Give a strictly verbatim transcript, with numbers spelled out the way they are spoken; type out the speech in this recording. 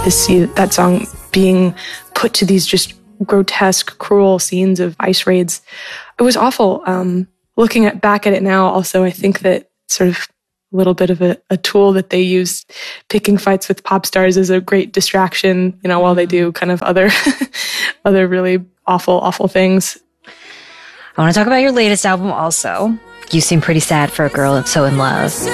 to see that song being put to these just grotesque, cruel scenes of ICE raids. It was awful. Um, looking at back at it now, also, I think that sort of a little bit of a, a tool that they use, picking fights with pop stars, is a great distraction, you know, while they do kind of other, other really awful, awful things. I want to talk about your latest album also. You seem pretty sad for a girl that's so in love.